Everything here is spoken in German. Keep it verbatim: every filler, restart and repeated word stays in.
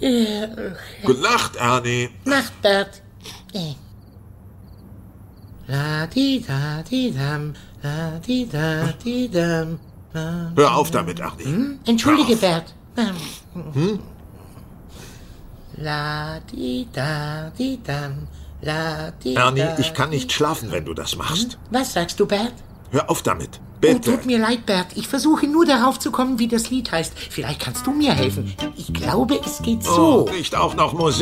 Äh, Gute Nacht, Ernie. Nacht, Bert. Äh. La di da di dam, la di da di dam. La, Hör auf damit, Ernie. hm? Entschuldige, Hör auf. Bert. Hm? La di da di dam, la di Ernie, da, ich kann nicht di- schlafen, wenn du das machst. Was sagst du, Bert? Hör auf damit. Oh, Bitte. tut mir leid, Bert. Ich versuche nur darauf zu kommen, wie das Lied heißt. Vielleicht kannst du mir helfen. Ich glaube, es geht so. Oh, nicht auch noch Musik.